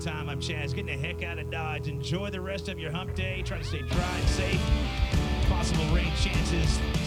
time. I'm Chaz, getting the heck out of Dodge. Enjoy the rest of your hump day. Try to stay dry and safe. Possible rain chances